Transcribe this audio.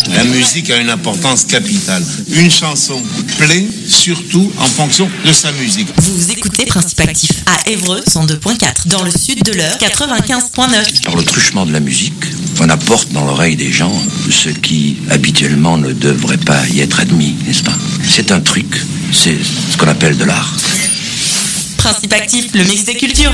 La musique a une importance capitale. Une chanson plaît surtout en fonction de sa musique. Vous écoutez Principe Actif à Évreux 102.4, dans le sud de l'Eure 95.9. Par le truchement de la musique, on apporte dans l'oreille des gens ce qui habituellement ne devrait pas y être admis, n'est-ce pas? C'est un truc, c'est ce qu'on appelle de l'art. Principe Actif, le mix des cultures.